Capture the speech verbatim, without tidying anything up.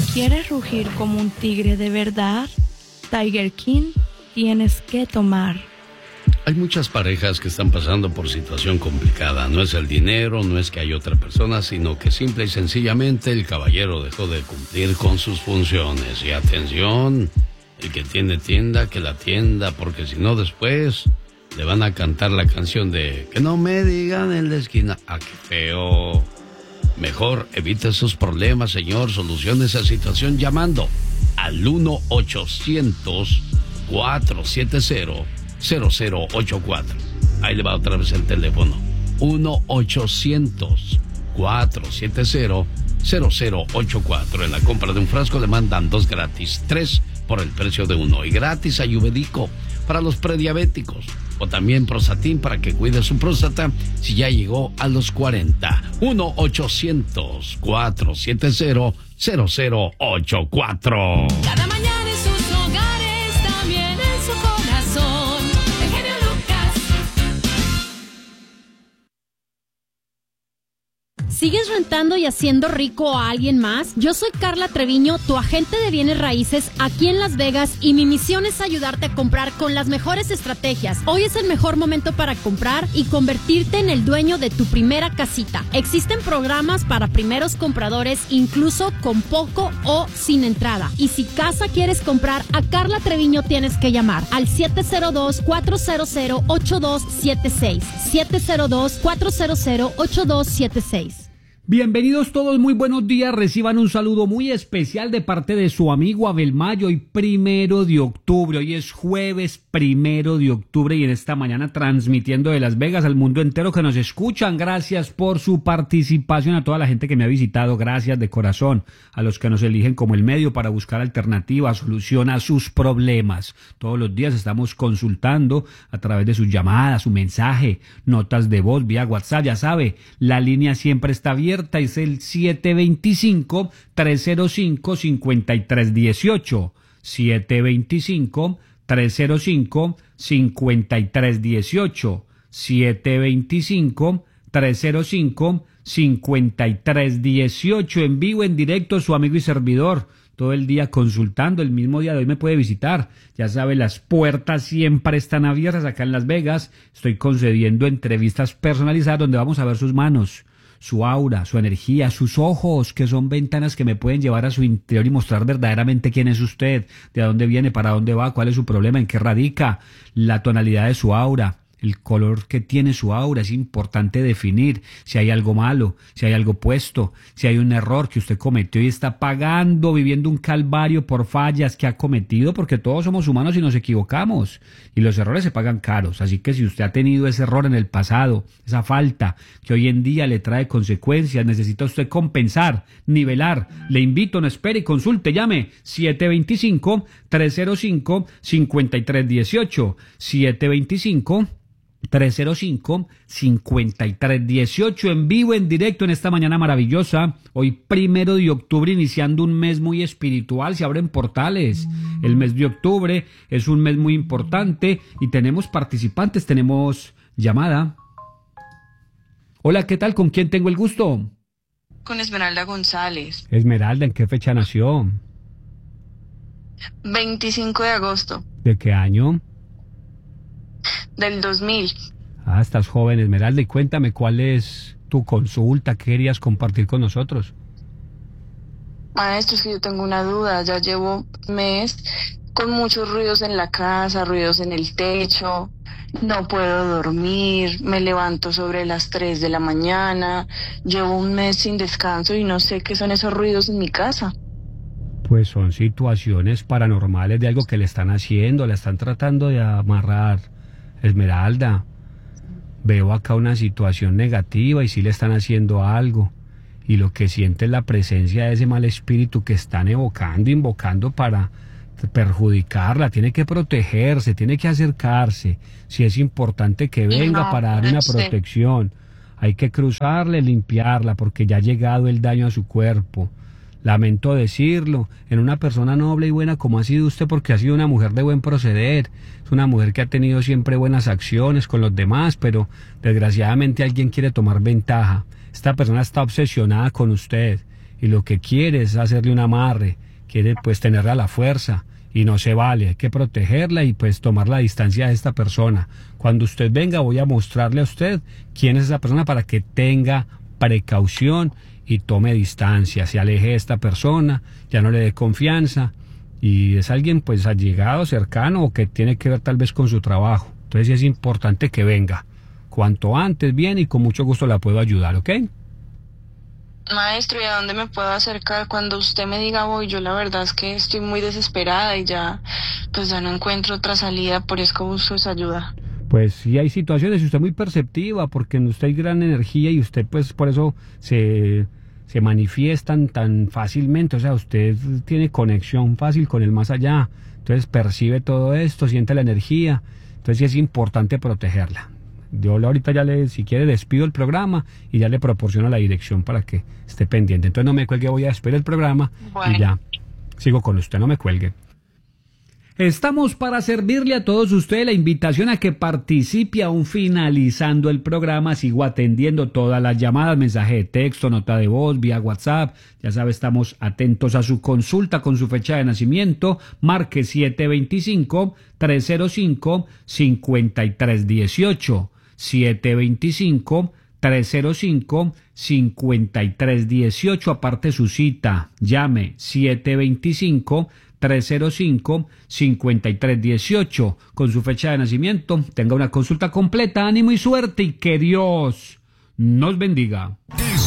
quieres rugir como un tigre de verdad, Tiger King tienes que tomar. Hay muchas parejas que están pasando por situación complicada. No es el dinero, no es que hay otra persona, sino que simple y sencillamente el caballero dejó de cumplir con sus funciones. Y atención, el que tiene tienda, que la tienda, porque si no después le van a cantar la canción de que no me digan en la esquina. ¡Ah, qué feo! Mejor evite esos problemas, señor. Solucione esa situación llamando al uno ochocientos, cuatrocientos setenta, cero cero ocho cuatro. Ahí le va otra vez el teléfono. uno ochocientos, cuatrocientos setenta, cero cero ocho cuatro. En la compra de un frasco le mandan dos gratis, tres por el precio de uno. Y gratis ayurvédico para los prediabéticos. O también Prostatin para que cuide su próstata si ya llegó a los cuarenta. uno ochocientos, cuatrocientos setenta, cero cero ocho cuatro. Cada mañana en sus hogares, también en su corazón. El genio Lucas. ¿Sigues rentando y haciendo rico a alguien más? Yo soy Carla Treviño, tu agente de bienes raíces aquí en Las Vegas, y mi misión es ayudarte a comprar con las mejores estrategias. Hoy es el mejor momento para comprar y convertirte en el dueño de tu primera casita. Existen programas para primeros compradores, incluso con poco o sin entrada. Y si casa quieres comprar, a Carla Treviño tienes que llamar al siete cero dos, cuatro cero cero, ocho dos siete seis. siete cero dos, cuatro cero cero, ocho dos siete seis. Bienvenidos todos, muy buenos días, reciban un saludo muy especial de parte de su amigo Abel Mayo. Hoy primero de octubre, hoy es jueves primero de octubre y en esta mañana transmitiendo de Las Vegas al mundo entero que nos escuchan. Gracias por su participación, a toda la gente que me ha visitado, gracias de corazón, a los que nos eligen como el medio para buscar alternativas, solución a sus problemas. Todos los días estamos consultando a través de sus llamadas, su mensaje, notas de voz vía WhatsApp, ya sabe, la línea siempre está abierta. Es el siete dos cinco, tres cero cinco, cinco tres uno ocho. siete dos cinco, tres cero cinco, cinco tres uno ocho. siete dos cinco, tres cero cinco, cinco tres uno ocho. En vivo, en directo, su amigo y servidor. Todo el día consultando, el mismo día de hoy me puede visitar. Ya sabe, las puertas siempre están abiertas acá en Las Vegas. Estoy concediendo entrevistas personalizadas donde vamos a ver sus manos, su aura, su energía, sus ojos, que son ventanas que me pueden llevar a su interior y mostrar verdaderamente quién es usted, de dónde viene, para dónde va, cuál es su problema, en qué radica, la tonalidad de su aura, el color que tiene su aura. Es importante definir si hay algo malo, si hay algo puesto, si hay un error que usted cometió y está pagando, viviendo un calvario por fallas que ha cometido, porque todos somos humanos y nos equivocamos y los errores se pagan caros. Así que si usted ha tenido ese error en el pasado, esa falta que hoy en día le trae consecuencias, necesita usted compensar, nivelar, le invito, no espere y consulte, llame siete dos cinco, tres cero cinco, cinco tres uno ocho. siete dos cinco, tres cero cinco, cinco tres uno ocho, en vivo, en directo, en esta mañana maravillosa. Hoy primero de octubre, iniciando un mes muy espiritual, se abren portales. El mes de octubre es un mes muy importante y tenemos participantes, tenemos llamada. Hola, ¿qué tal? ¿Con quién tengo el gusto? Con Esmeralda González. Esmeralda, ¿en qué fecha nació? veinticinco de agosto. ¿De qué año? Del dos mil. Ah, estás joven, Esmeralda, y cuéntame cuál es tu consulta, qué querías compartir con nosotros. Maestro, es que yo tengo una duda, ya llevo un mes con muchos ruidos en la casa, ruidos en el techo, no puedo dormir, me levanto sobre las tres de la mañana, llevo un mes sin descanso y no sé qué son esos ruidos en mi casa. Pues son situaciones paranormales de algo que le están haciendo, le están tratando de amarrar. Esmeralda, veo acá una situación negativa y sí le están haciendo algo, y lo que siente es la presencia de ese mal espíritu que están evocando, invocando para perjudicarla. Tiene que protegerse, tiene que acercarse, si es importante que venga no, para dar una sí. protección. Hay que cruzarle, limpiarla, porque ya ha llegado el daño a su cuerpo. Lamento decirlo, en una persona noble y buena como ha sido usted, porque ha sido una mujer de buen proceder, es una mujer que ha tenido siempre buenas acciones con los demás, pero desgraciadamente alguien quiere tomar ventaja. Esta persona está obsesionada con usted y lo que quiere es hacerle un amarre, quiere pues tenerla a la fuerza y no se vale, hay que protegerla y pues tomar la distancia de esta persona. Cuando usted venga voy a mostrarle a usted quién es esa persona para que tenga precaución y tome distancia, se aleje de esta persona, ya no le dé confianza y es alguien pues allegado, cercano o que tiene que ver tal vez con su trabajo. Entonces sí es importante que venga cuanto antes, bien, y con mucho gusto la puedo ayudar, ¿ok? Maestro, ¿y a dónde me puedo acercar? Cuando usted me diga voy, yo la verdad es que estoy muy desesperada y ya, pues ya no encuentro otra salida, por eso busco esa ayuda. Pues sí hay situaciones y usted es muy perceptiva porque en usted hay gran energía y usted pues por eso se, se manifiestan tan fácilmente, o sea, usted tiene conexión fácil con el más allá, entonces percibe todo esto, siente la energía, entonces sí es importante protegerla. Yo ahorita ya le, si quiere, despido el programa y ya le proporciono la dirección para que esté pendiente. Entonces no me cuelgue, voy a despedir el programa bueno. Y ya sigo con usted, no me cuelgue. Estamos para servirle a todos ustedes, la invitación a que participe aún finalizando el programa. Sigo atendiendo todas las llamadas, mensaje de texto, nota de voz, vía WhatsApp. Ya sabe, estamos atentos a su consulta con su fecha de nacimiento. Marque siete dos cinco, tres cero cinco, cinco tres uno ocho. siete dos cinco, tres cero cinco, cinco tres uno ocho. Aparte su cita, llame siete dos cinco, tres cero cinco, cinco tres uno ocho con su fecha de nacimiento. Tenga una consulta completa, ánimo y suerte y que Dios nos bendiga.